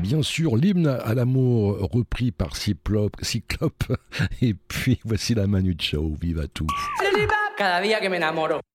bien sûr l'hymne à l'amour repris par Cyclope. Et puis voici la Manu Chao, vive à tout. Cada día que me enamoro.